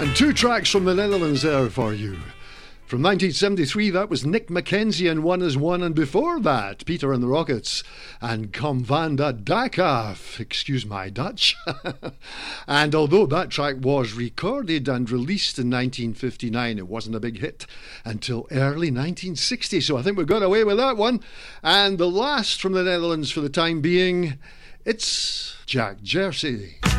And two tracks from the Netherlands there for you. From 1973, that was Nick Mackenzie and One is One, and before that, Peter and the Rockets and Kom van de Dakaf, excuse my Dutch. And although that track was recorded and released in 1959, it wasn't a big hit until early 1960, so I think we got away with that one. And the last from the Netherlands for the time being, it's Jack Jersey.